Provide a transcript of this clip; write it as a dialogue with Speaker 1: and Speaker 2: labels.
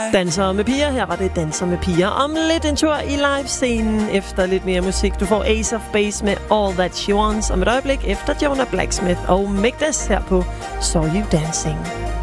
Speaker 1: Danser med piger. Her var det Danser med piger. Om lidt en tur i live-scenen efter lidt mere musik. Du får Ace of Base med All That She Wants. Om et øjeblik efter Jonah Blacksmith og Make This her på Saw You Dancing.